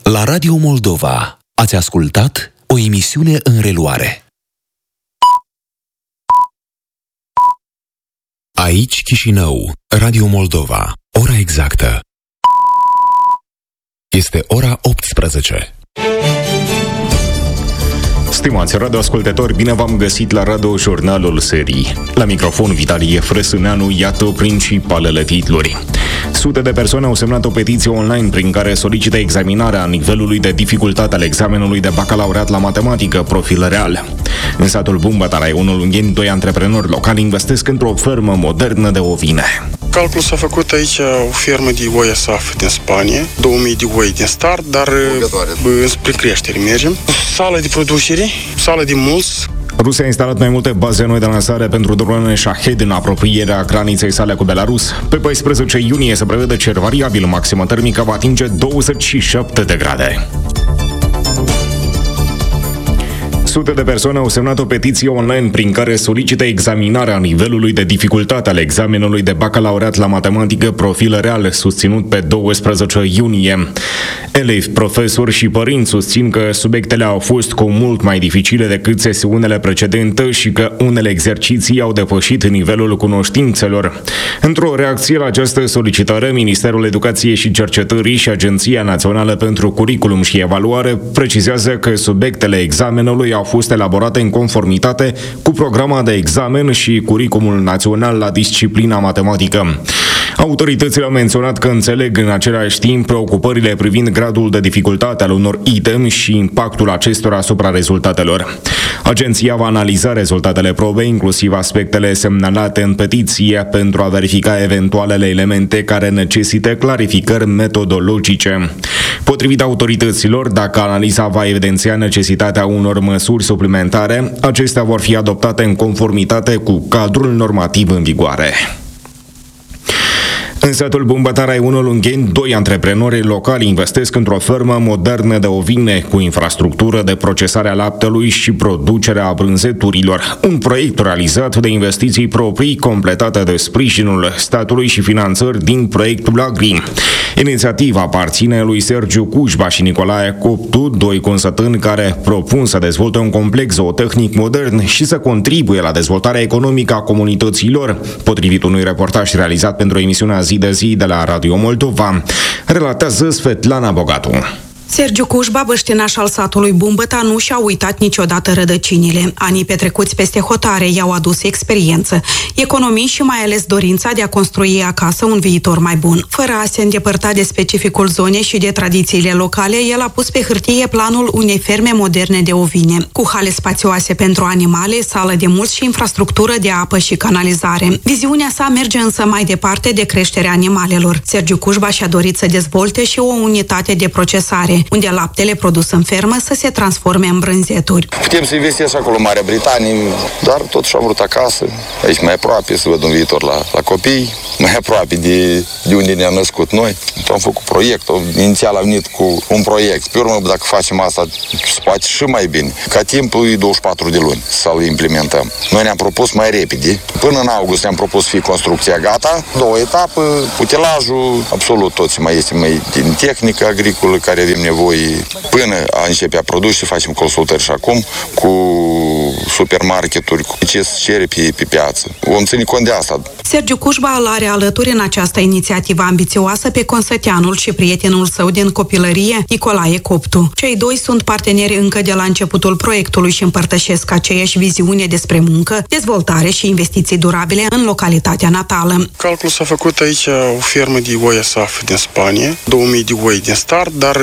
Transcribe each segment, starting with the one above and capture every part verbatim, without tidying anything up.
La Radio Moldova ați ascultat o emisiune în reluare. Aici Chișinău, Radio Moldova, ora exactă. Este ora optsprezece. Stimați radioascultători, bine v-am găsit la Radio Jurnalul Serii. La microfon Vitalie Frăsâneanu, iată principalele titluri. Sute de persoane au semnat o petiție online prin care solicită examinarea nivelului de dificultate al examenului de bacalaureat la matematică, profil real. În satul Bumbătar, Raionul Ungheni, doi antreprenori locali investesc într-o fermă modernă de ovine. Calculul s-a făcut aici o fermă de oi Asaf din Spania, două mii de oi din start, dar spre creștere mergem. Sală de producere, sală de mulți. Rusia a instalat mai multe baze noi de lansare pentru drone Shahed în apropierea graniței sale cu Belarus. Pe paisprezece iunie se prevede cer variabil, maximă termică va atinge douăzeci și șapte de grade. Sute de persoane au semnat o petiție online prin care solicită examinarea nivelului de dificultate al examenului de bacalaureat la matematică profil real, susținut pe douăsprezece iunie. Elevi, profesori și părinți susțin că subiectele au fost cu mult mai dificile decât sesiunile precedente și că unele exerciții au depășit nivelul cunoștințelor. Într-o reacție la această solicitare, Ministerul Educației și Cercetării și Agenția Națională pentru Curriculum și Evaluare precizează că subiectele examenului au fost elaborate în conformitate cu programa de examen și curriculumul național la disciplina matematică. Autoritățile au menționat că înțeleg în același timp preocupările privind gradul de dificultate al unor itemi și impactul acestora asupra rezultatelor. Agenția va analiza rezultatele probei, inclusiv aspectele semnalate în petiție, pentru a verifica eventualele elemente care necesită clarificări metodologice. Potrivit autorităților, dacă analiza va evidenția necesitatea unor măsuri suplimentare, acestea vor fi adoptate în conformitate cu cadrul normativ în vigoare. În satul Bumbătar, Raionul Ungheni, doi antreprenori locali investesc într-o fermă modernă de ovine cu infrastructură de procesare a laptelui și producerea brânzeturilor. Un proiect realizat de investiții proprii completate de sprijinul statului și finanțări din proiectul Agri. Inițiativa aparține lui Sergiu Cușba și Nicolae Coptu, doi consătâni care propun să dezvolte un complex zootehnic modern și să contribuie la dezvoltarea economică a comunităților, potrivit unui reportaj realizat pentru emisiunea Zi de Zi de la Radio Moldova, relatează Svetlana Bogatu. Sergiu Cușba, băștinaș al satului Bumbăta, nu și-a uitat niciodată rădăcinile. Anii petrecuți peste hotare i-au adus experiență, economii și mai ales dorința de a construi acasă un viitor mai bun. Fără a se îndepărta de specificul zonei și de tradițiile locale, el a pus pe hârtie planul unei ferme moderne de ovine, cu hale spațioase pentru animale, sală de mulți și infrastructură de apă și canalizare. Viziunea sa merge însă mai departe de creșterea animalelor. Sergiu Cușba și-a dorit să dezvolte și o unitate de procesare, unde laptele produs în fermă să se transforme în brânzeturi. Putem să investesc acolo în Marea Britanie, dar totuși am vrut acasă, aici mai aproape, să văd un viitor la, la copii, mai aproape de, de unde ne-am născut noi. Am făcut proiectul, inițial am venit cu un proiect. Pe urmă, dacă facem asta, se poate și mai bine. Ca timpul e douăzeci și patru de luni să-l implementăm. Noi ne-am propus mai repede. Până în august ne-am propus să fie construcția gata, două etape, utilajul, absolut toți mai este mai din tehnică agricolă care avem nevoie până a începe a produce și facem consultări și acum cu supermarketuri, cu ce se cere pe, pe piață. Vom ține cont de asta. Sergiu Cușba îl are alături în această inițiativă ambițioasă pe consăteanul și prietenul său din copilărie, Nicolae Coptu. Cei doi sunt parteneri încă de la începutul proiectului și împărtășesc aceeași viziune despre muncă, dezvoltare și investiții durabile în localitatea natală. Calculul s-a făcut aici o fermă de oi Asaf din Spania, două mii de oi din start, dar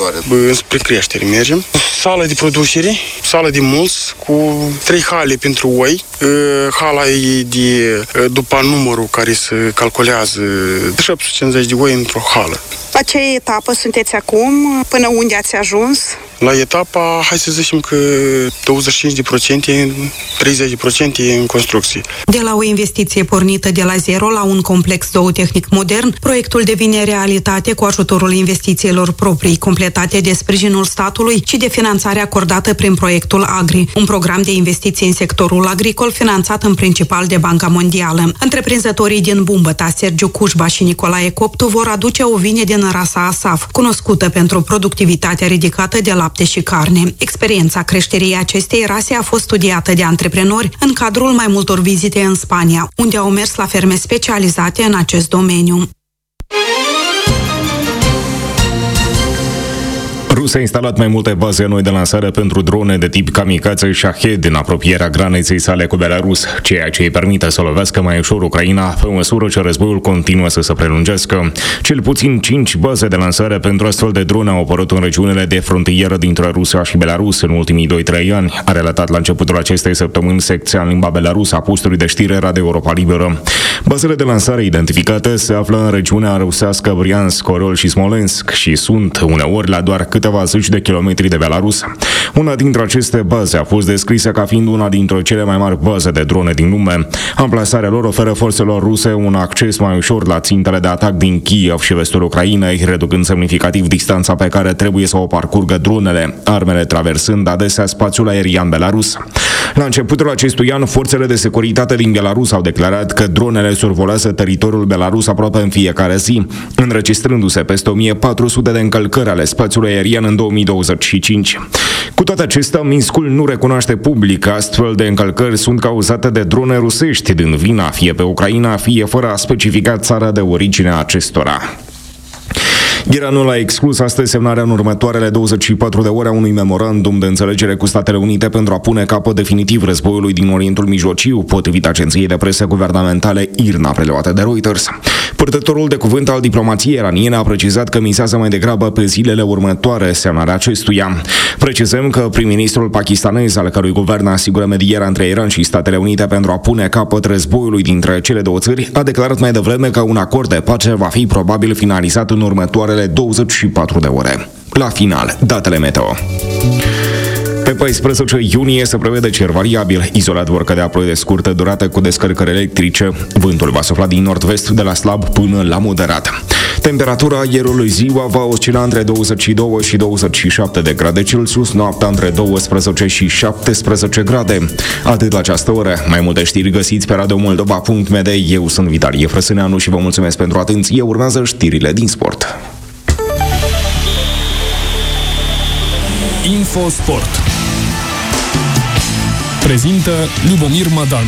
spre creștere mergem. Sală de producere, sală de mulți, cu trei hale pentru oi. Hala e de, după numărul care se calculează, șapte sute cincizeci de oi într-o hală. La ce etapă sunteți acum? Până unde ați ajuns? La etapa, hai să zicem că douăzeci și cinci la sută, treizeci la sută în construcție. De la o investiție pornită de la zero la un complex zootehnic modern, proiectul devine realitate cu ajutorul investițiilor proprii, completate de sprijinul statului și de finanțare acordată prin proiectul Agri, un program de investiții în sectorul agricol finanțat în principal de Banca Mondială. Întreprinzătorii din Bumbăta, Sergiu Cușba și Nicolae Coptu, vor aduce o vine din rasa Asaf, cunoscută pentru productivitatea ridicată de lapte și carne. Experiența creșterii acestei rase a fost studiată de antreprenori în cadrul mai multor vizite în Spania, unde au mers la ferme specializate în acest domeniu. Rusia a instalat mai multe baze noi de lansare pentru drone de tip kamikaze Shahed în apropierea graniței sale cu Belarus, ceea ce îi permite să lovească mai ușor Ucraina pe măsură ce războiul continuă să se prelungească. Cel puțin cinci baze de lansare pentru astfel de drone au apărut în regiunile de frontieră dintre Rusia și Belarus în ultimii doi trei ani, a relatat la începutul acestei săptămâni secția în limba belarusă a postului de știre Radio Europa Liberă. Bazele de lansare identificate se află în regiunea rusească Briansk, Orol și Smolensk și sunt uneori la doar câteva zeci de kilometri de Belarus. Una dintre aceste baze a fost descrisă ca fiind una dintre cele mai mari baze de drone din lume. Amplasarea lor oferă forțelor ruse un acces mai ușor la țintele de atac din Kiev și vestul Ucrainei, reducând semnificativ distanța pe care trebuie să o parcurgă dronele, armele traversând adesea spațiul aerian belarus. La începutul acestui an, forțele de securitate din Belarus au declarat că dronele survolează teritoriul belarus aproape în fiecare zi, înregistrându-se peste o mie patru sute de încălcări ale spațiului aerian în două mii douăzeci și cinci. Cu toate acestea, Minskul nu recunoaște public că astfel de încălcări sunt cauzate de drone rusești, dând vina fie pe Ucraina, fie fără a specifica țara de origine a acestora. Iranul a exclus astăzi semnarea în următoarele douăzeci și patru de ore a unui memorandum de înțelegere cu Statele Unite pentru a pune capăt definitiv războiului din Orientul Mijlociu, potrivit agenției de presă guvernamentale I R N A prelevată de Reuters. Purtătorul de cuvânt al diplomației iraniene a precizat că mizează mai degrabă pe zilele următoare semnarea acestuia. Precizăm că prim-ministrul pakistanez, al cărui guvern asigură medierea între Iran și Statele Unite pentru a pune capăt războiului dintre cele două țări, a declarat mai devreme că un acord de pace va fi probabil finalizat în următoarele douăzeci și patru de ore. La final, datele meteo. Pe paisprezece iunie se prevede cer variabil, izolat vor cădea ploi de scurtă durată cu descărcări electrice. Vântul va sufla din nord-vest de la slab până la moderat. Temperatura aerului ziua va oscila între douăzeci și doi și douăzeci și șapte de grade Celsius, noaptea între douăsprezece și șaptesprezece grade. Atât la această oră. Mai multe știri găsiți pe radio moldova punct m d. Eu sunt Vitalie Frăsâneanu și vă mulțumesc pentru atenție. Urmează știrile din sport. Infosport prezintă Lubomir Madan.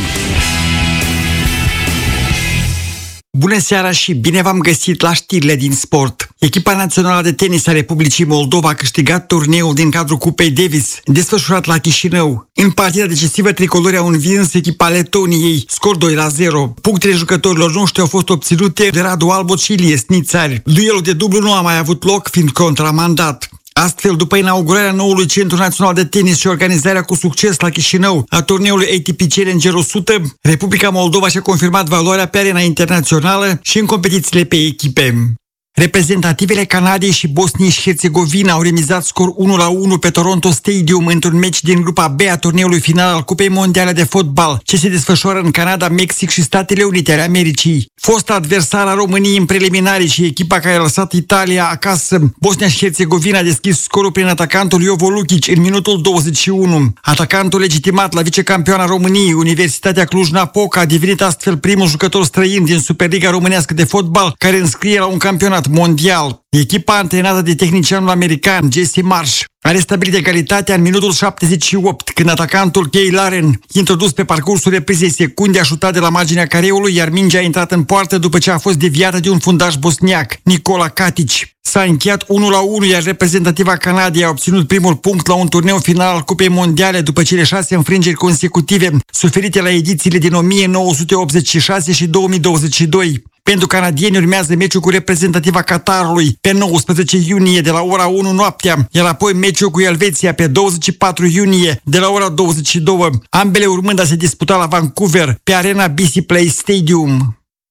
Bună seara și bine v-am găsit la știrile din sport. Echipa națională de tenis a Republicii Moldova a câștigat turneul din cadrul Cupei Davis, desfășurat la Chișinău. În partida decisivă, tricolorii au învins echipa Letoniei, scor doi la zero. Punctele jucătorilor noștri au fost obținute de Radu Albot și Ilie Snițari. Duelul de dublu nu a mai avut loc, fiind contramandat. Astfel, după inaugurarea noului Centru Național de Tenis și organizarea cu succes la Chișinău a turneului A T P Challenger o sută, Republica Moldova și-a confirmat valoarea pe arena internațională și în competițiile pe echipe. Reprezentativele Canadiei și Bosniei și Herțegovina au remizat scor unu la unu pe Toronto Stadium într-un meci din grupa B a turneului final al Cupei Mondiale de Fotbal, ce se desfășoară în Canada, Mexic și Statele Unite ale Americii. Fosta adversară a României în preliminari și echipa care a lăsat Italia acasă, Bosnia și Herțegovina, a deschis scorul prin atacantul Jovo Lukic în minutul douăzeci și unu. Atacantul legitimat la vicecampioana României, Universitatea Cluj-Napoca, a devenit astfel primul jucător străin din Superliga Românească de Fotbal care înscrie la un campionat mondial. Echipa antrenată de tehnicianul american Jesse Marsh a restabilit egalitatea în minutul șaptezeci și opt, când atacantul Kay Laren, introdus pe parcursul reprizei secunde, a șutat de la marginea careului, iar mingea a intrat în poartă după ce a fost deviată de un fundaș bosniac, Nikola Katic. S-a încheiat unu la unu, iar reprezentativa Canadiei a obținut primul punct la un turneu final al Cupei Mondiale după cele șase înfrângeri consecutive suferite la edițiile din o mie nouă sute optzeci și șase și două mii douăzeci și doi. Pentru canadieni urmează meciul cu reprezentativa Qatarului pe nouăsprezece iunie de la ora unu noaptea, iar apoi meciul cu Elveția pe douăzeci și patru iunie de la ora douăzeci și două, ambele urmând a se disputa la Vancouver pe arena B C Place Stadium.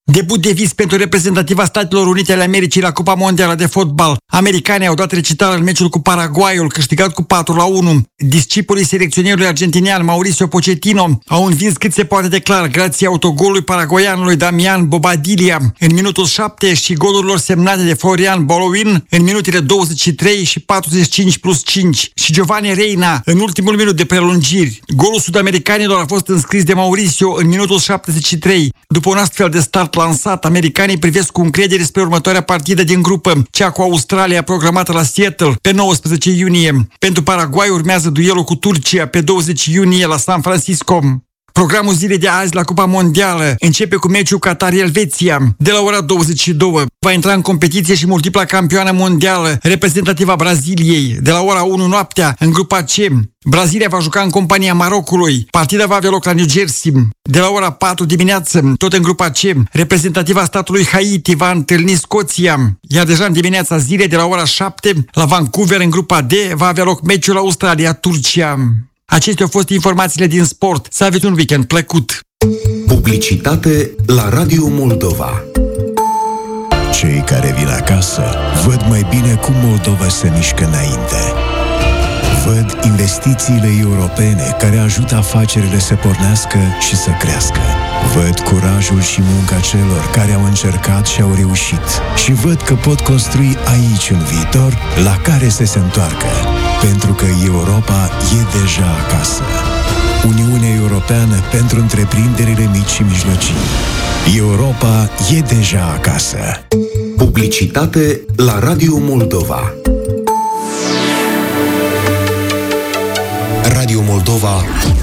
Debut de vis pentru reprezentativa Statelor Unite ale Americii la Cupa Mondială de Fotbal. Americanii au dat recital în meciul cu Paraguayul, câștigat cu patru la unu. Discipolii selecționerului argentinian Mauricio Pochettino au învins cât se poate de clar grație autogolului paraguayanului Damian Bobadilla în minutul șapte și golurilor semnate de Florian Baloin în minutele douăzeci și trei și patruzeci și cinci plus cinci și Giovanni Reina în ultimul minut de prelungiri. Golul sud-americanilor a fost înscris de Mauricio în minutul șaptezeci și trei. După un astfel de start lansat, americanii privesc cu încredere spre următoarea partidă din grupă, cea cu Australia programată la Seattle pe nouăsprezece iunie. Pentru Paraguay urmează duelul cu Turcia pe douăzeci iunie la San Francisco. Programul zilei de azi la Cupa Mondială începe cu meciul Qatar-Elveția. De la ora douăzeci și două va intra în competiție și multipla campioană mondială reprezentativa Braziliei. De la ora unu noaptea în grupa C, Brazilia va juca în compania Marocului. Partida va avea loc la New Jersey. De la ora patru dimineață, tot în grupa C, reprezentativa statului Haiti va întâlni Scoția. Iar deja în dimineața zilei, de la ora șapte, la Vancouver, în grupa D, va avea loc meciul Australia-Turcia. Acestea au fost informațiile din sport. Să aveți un weekend plăcut! Publicitate la Radio Moldova. Cei care vin acasă văd mai bine cum Moldova se mișcă înainte. Văd investițiile europene care ajută afacerile să pornească și să crească. Văd curajul și munca celor care au încercat și au reușit. Și văd că pot construi aici un viitor la care să se întoarcă. Pentru că Europa e deja acasă. Uniunea Europeană pentru întreprinderile mici și mijlocii. Europa e deja acasă. Publicitate la Radio Moldova. Radio Moldova